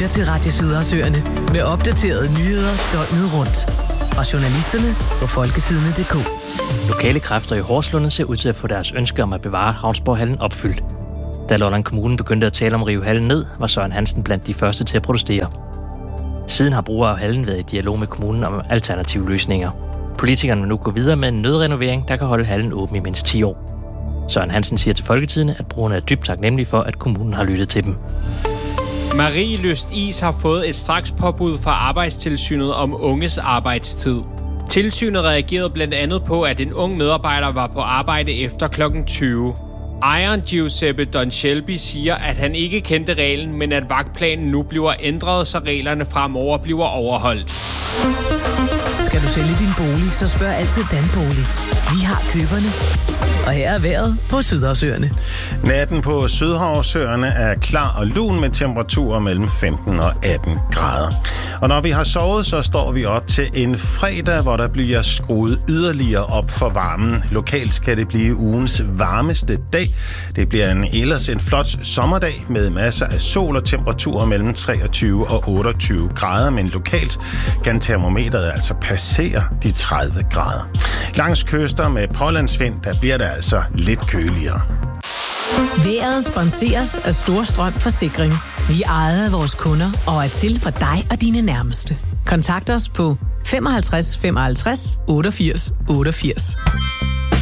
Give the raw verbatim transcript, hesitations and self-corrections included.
lytter til Radio Sydersøerne med opdaterede nyheder døgnet rundt. Fra journalisterne på folketidene punktum d k. Lokale kræfter i Horslunde ser ud til at få deres ønske om at bevare Ravnsborghallen opfyldt. Da Lolland Kommune begyndte at tale om at rive hallen ned, var Søren Hansen blandt de første til at protestere. Siden har brugere af hallen været i dialog med kommunen om alternative løsninger. Politikerne vil nu gå videre med en nødrenovering, der kan holde hallen åben i mindst ti år. Søren Hansen siger til Folketidene, at brugerne er dybt taknemmelige for, at kommunen har lyttet til dem. Marie Lyst Is har fået et strakspåbud fra Arbejdstilsynet om unges arbejdstid. Tilsynet reagerede blandt andet på, at en ung medarbejder var på arbejde efter klokken tyve. Ejeren Giuseppe Don Shelby siger, at han ikke kendte reglen, men at vagtplanen nu bliver ændret, så reglerne fremover bliver overholdt. Skal du sælge din bolig, så spørg altid Danbolig. Vi har køberne. Og her er vejret på Sydersøerne. Natten på Sydhavsøerne er klar og lun med temperaturer mellem femten og atten grader. Og når vi har sovet, så står vi op til en fredag, hvor der bliver skruet yderligere op for varmen. Lokalt kan det blive ugens varmeste dag. Det bliver en ellers en flot sommerdag med masser af sol og temperaturer mellem treogtyve og otteogtyve grader, men lokalt kan termometeret altså passere de tredive grader. Langs kyster med pålandsvind, der bliver det altså lidt køligere. Vejret sponseres af Storstrøm Forsikring. Vi ejer vores kunder og er til for dig og dine nærmeste. Kontakt os på femoghalvtreds femoghalvtreds otteogfirs otteogfirs.